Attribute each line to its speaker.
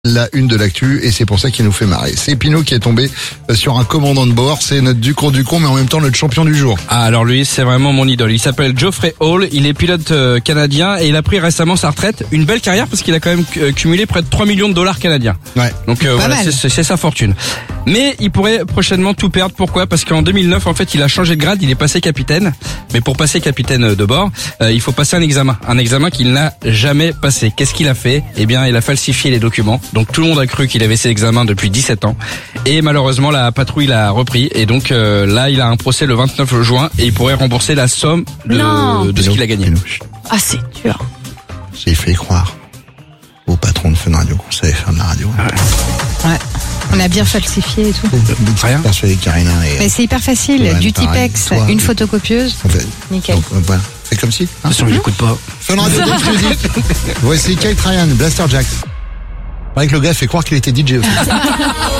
Speaker 1: La une de l'actu, et c'est pour ça qu'il nous fait marrer. C'est Pinot qui est tombé sur un commandant de bord, c'est notre Ducron Ducon, mais en même temps notre champion du jour.
Speaker 2: Ah, alors lui, c'est vraiment mon idole. Il s'appelle Geoffrey Hall, il est pilote canadien et il a pris récemment sa retraite. Une belle carrière parce qu'il a quand même cumulé près de 3 millions de dollars canadiens.
Speaker 1: Ouais.
Speaker 2: Donc voilà, c'est sa fortune. Mais il pourrait prochainement tout perdre. Pourquoi ? Parce qu'en 2009, en fait, il a changé de grade, il est passé capitaine. Mais pour passer capitaine de bord, il faut passer un examen qu'il n'a jamais passé. Qu'est-ce qu'il a fait ? Eh bien, il a falsifié les documents. Donc tout le monde a cru qu'il avait ses examens depuis 17 ans. Et malheureusement, la patrouille l'a repris. Et donc là, il a un procès le 29 juin et il pourrait rembourser la somme de ce qu'il a gagné.
Speaker 3: Ah, c'est dur.
Speaker 1: J'ai fait croire au patron de Fun Radio qu'on savait faire de la radio.
Speaker 3: Ouais. On a bien falsifié et tout.
Speaker 1: Rien. Persuadé que Karina est...
Speaker 3: Mais c'est hyper facile.
Speaker 1: Ouais,
Speaker 3: Du
Speaker 1: pareil,
Speaker 3: Tipex,
Speaker 1: toi,
Speaker 3: une photocopieuse.
Speaker 1: En fait,
Speaker 3: Nickel.
Speaker 1: donc, voilà. C'est comme si.
Speaker 2: De toute façon, il n'écoute pas.
Speaker 1: Fun Radio exclusif. Voici Kate Ryan, Blaster Jacks. Pareil que le gars fait croire qu'il était DJ aussi.